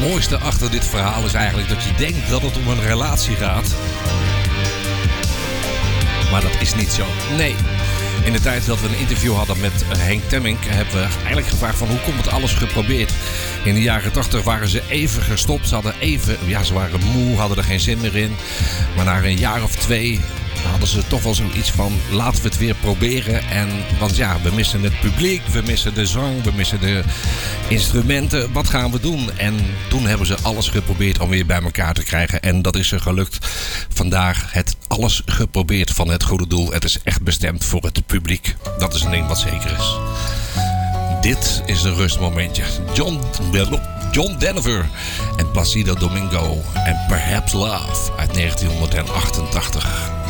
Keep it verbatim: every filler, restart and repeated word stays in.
mooiste achter dit verhaal is eigenlijk dat je denkt dat het om een relatie gaat. Maar dat is niet zo. Nee. In de tijd dat we een interview hadden met Henk Temmink hebben we eigenlijk gevraagd van hoe komt het alles geprobeerd. In de jaren tachtig waren ze even gestopt. Ze hadden even, ja, ze waren moe, hadden er geen zin meer in. Maar na een jaar of twee hadden ze toch wel zoiets van laten we het weer proberen. En, want ja, we missen het publiek, we missen de zang, we missen de instrumenten. Wat gaan we doen? En toen hebben ze alles geprobeerd om weer bij elkaar te krijgen. En dat is er gelukt. Vandaag het alles geprobeerd van het goede doel. Het is echt bestemd voor het publiek. Dat is een ding wat zeker is. Dit is een rustmomentje. John, John Denver en Placido Domingo en Perhaps Love uit negentien achtentachtig.